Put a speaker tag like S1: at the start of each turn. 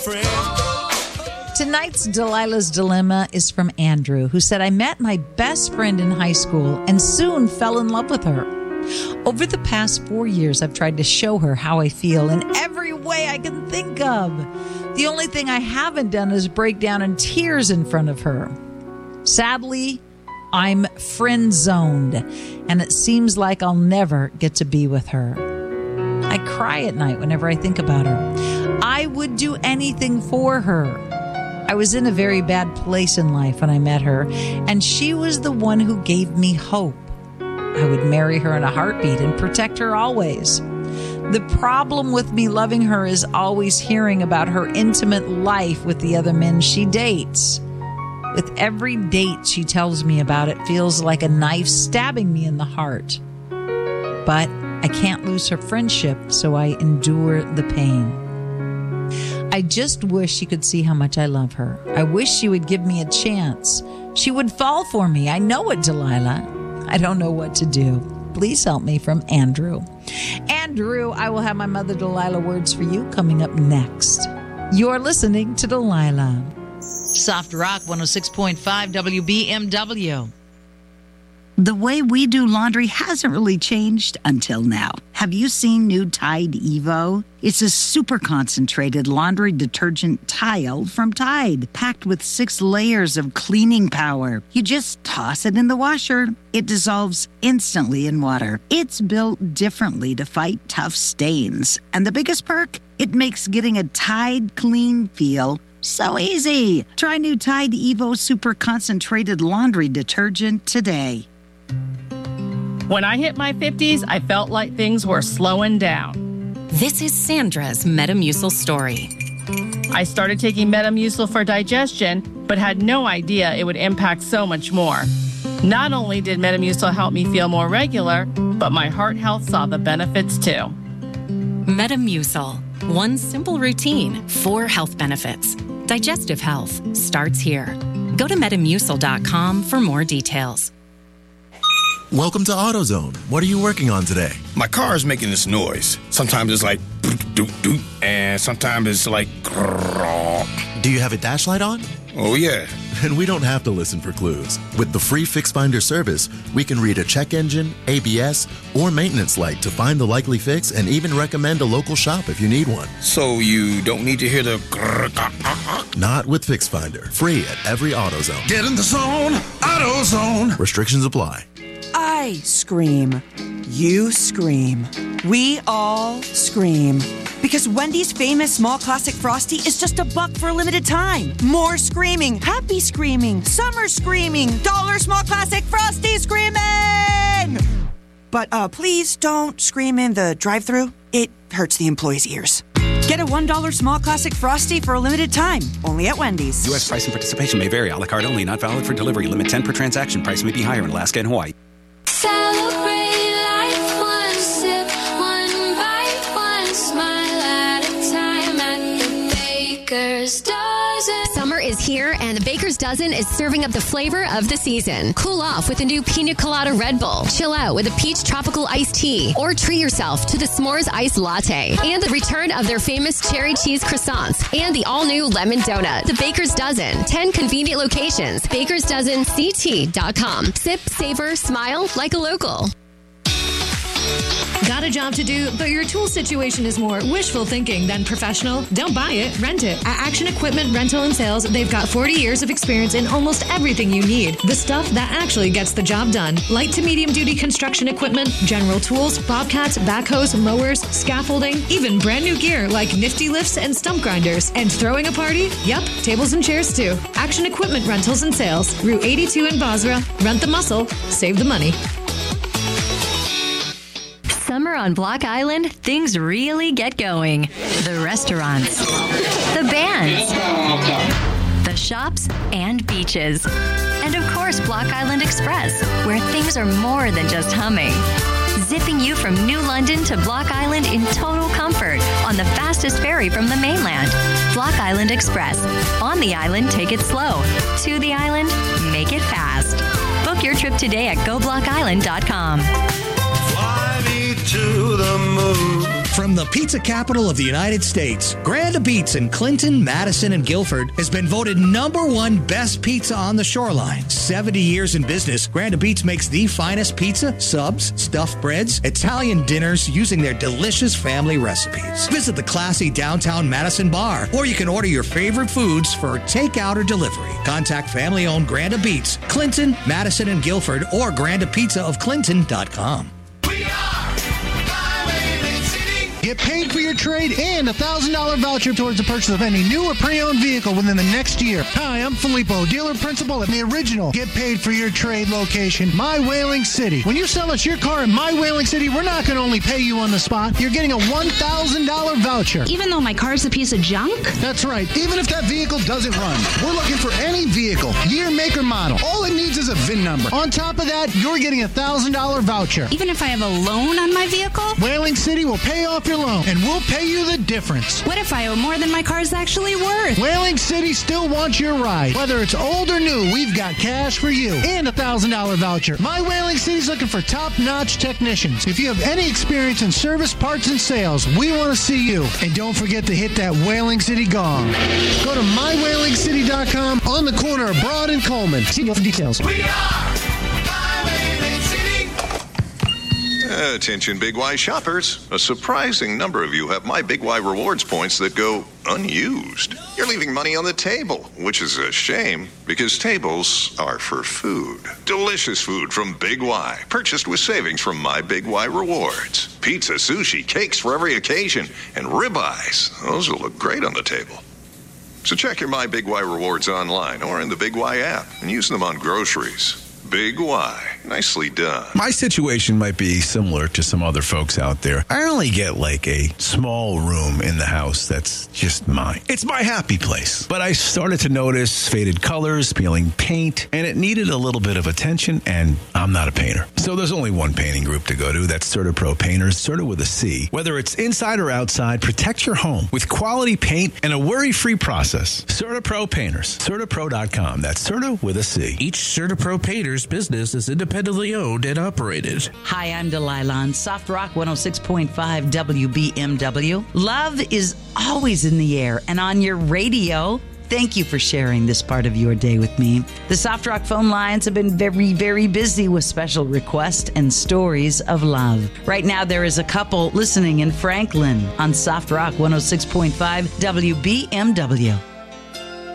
S1: friend.
S2: Tonight's Delilah's Dilemma is from Andrew, who said, I met my best friend in high school and soon fell in love with her. Over the past 4 years, I've tried to show her how I feel in every way I can think of. The only thing I haven't done is break down in tears in front of her. Sadly, I'm friend-zoned, and it seems like I'll never get to be with her. I cry at night whenever I think about her. I would do anything for her. I was in a very bad place in life when I met her, and she was the one who gave me hope. I would marry her in a heartbeat and protect her always. The problem with me loving her is always hearing about her intimate life with the other men she dates. With every date she tells me about, it feels like a knife stabbing me in the heart. But I can't lose her friendship, so I endure the pain. I just wish she could see how much I love her. I wish she would give me a chance. She would fall for me. I know it, Delilah. I don't know what to do. Please help me, from Andrew. Andrew, I will have my Mother Delilah words for you coming up next. You're listening to Delilah. Soft Rock 106.5 WBMW.
S3: The way we do laundry hasn't really changed until now. Have you seen new Tide Evo? It's a super concentrated laundry detergent tile from Tide, packed with 6 layers of cleaning power. You just toss it in the washer. It dissolves instantly in water. It's built differently to fight tough stains. And the biggest perk? It makes getting a Tide clean feel so easy. Try new Tide Evo Super Concentrated Laundry Detergent today.
S4: When I hit my 50s, I felt like things were slowing down.
S5: This is Sandra's Metamucil story.
S4: I started taking Metamucil for digestion, but had no idea it would impact so much more. Not only did Metamucil help me feel more regular, but my heart health saw the benefits too.
S5: Metamucil. One simple routine, 4 health benefits. Digestive health starts here. Go to Metamucil.com for more details.
S6: Welcome to AutoZone. What are you working on today?
S1: My car is making this noise. Sometimes it's like doot doot, and sometimes it's like grrr.
S6: Do you have a dash light on?
S1: Oh yeah.
S6: And we don't have to listen for clues. With the free Fix Finder service, we can read a check engine, ABS, or maintenance light to find the likely fix and even recommend a local shop if you need one.
S1: So you don't need to hear the grrr.
S6: Not with Fix Finder. Free at every AutoZone.
S1: Get in the zone, AutoZone.
S6: Restrictions apply.
S7: I scream. You scream. We all scream. Because Wendy's famous small classic Frosty is just $1 for a limited time. More screaming, happy screaming, summer screaming, dollar small classic Frosty screaming! But please don't scream in the drive-thru. It hurts the employees' ears. Get a $1 small classic Frosty for a limited time. Only at Wendy's.
S8: U.S. price and participation may vary. A la carte only. Not valid for delivery. Limit 10 per transaction. Price may be higher in Alaska and Hawaii.
S9: Celebrate life, one sip, one bite, one smile at a time at the Baker's Dozen.
S10: Summer is here, and the Baker's Dozen is serving up the flavor of the season. Cool off with a new Pina Colada Red Bull. Chill out with a peach tropical iced tea. Or treat yourself to the s'mores iced latte. And the return of their famous cherry cheese croissants. And the all-new lemon donut. The Baker's Dozen. 10 convenient locations. BakersDozenCT.com. Sip, savor, smile like a local.
S11: Got a job to do, but your tool situation is more wishful thinking than professional? Don't buy it, rent it. At Action Equipment Rental and Sales, they've got 40 years of experience in almost everything you need. The stuff that actually gets the job done. Light to medium duty construction equipment, general tools, bobcats, backhoes, mowers, scaffolding, even brand new gear like nifty lifts and stump grinders. And throwing a party? Yep, tables and chairs too. Action Equipment Rentals and Sales, Route 82 in Basra. Rent the muscle, save the money.
S5: Summer on Block Island, things really get going. The restaurants, the bands, the shops, and beaches. And of course, Block Island Express, where things are more than just humming. Zipping you from New London to Block Island in total comfort on the fastest ferry from the mainland. Block Island Express. On the island, take it slow. To the island, make it fast. Book your trip today at GoBlockIsland.com.
S1: Fly me to the moon.
S12: From the pizza capital of the United States, Grand Beats in Clinton, Madison, and Guilford has been voted #1 best pizza on the shoreline. 70 years in business, Grand Beats makes the finest pizza, subs, stuffed breads, Italian dinners using their delicious family recipes. Visit the classy downtown Madison bar, or you can order your favorite foods for takeout or delivery. Contact family-owned Grand Beats, Clinton, Madison, and Guilford, or grandapizzaofclinton.com.
S13: Get paid for your trade and a $1,000 voucher towards the purchase of any new or pre-owned vehicle within the next year. Hi, I'm Filippo, dealer principal at the original Get Paid for Your Trade location, My Whaling City. When you sell us your car in My Whaling City, we're not going to only pay you on the spot. You're getting a $1,000 voucher.
S14: Even though my car's a piece of junk?
S13: That's right. Even if that vehicle doesn't run. We're looking for any vehicle, year, make, or model. All it needs is a VIN number. On top of that, you're getting a $1,000 voucher.
S14: Even if I have a loan on my vehicle?
S13: Whaling City will pay off your loan, and we'll pay you the difference.
S14: What if I owe more than my car's actually worth?
S13: Whaling City still wants your ride. Whether it's old or new, we've got cash for you and a $1,000 voucher. My Whaling City's looking for top-notch technicians. If you have any experience in service, parts, and sales, we want to see you. And don't forget to hit that Whaling City gong. Go to mywhalingcity.com on the corner of Broad and Coleman. See you for details.
S15: We are My Whaling City. Attention Big Y shoppers. A surprising number of you have My Big Y rewards points that go unused. You're leaving money on the table, which is a shame because tables are for food. Delicious food from Big Y, purchased with savings from My Big Y rewards. Pizza, sushi, cakes for every occasion, and ribeyes. Those will look great on the table. So check your My Big Y rewards online or in the Big Y app and use them on groceries. Big Y. Nicely done.
S16: My situation might be similar to some other folks out there. I only get like a small room in the house that's just mine. It's my happy place. But I started to notice faded colors, peeling paint, and it needed a little bit of attention, and I'm not a painter. So there's only one painting group to go to. That's CertaPro Painters, Certa with a C. Whether it's inside or outside, protect your home with quality paint and a worry-free process. CertaPro Painters, CertaPro.com. That's Certa with a C.
S17: Each CertaPro Painters business is independently owned and operated.
S2: Hi, I'm Delilah on Soft Rock 106.5 WBMW. Love is always in the air and on your radio. Thank you for sharing this part of your day with me. The Soft Rock phone lines have been very, very busy with special requests and stories of love. Right now, there is a couple listening in Franklin on Soft Rock 106.5 WBMW.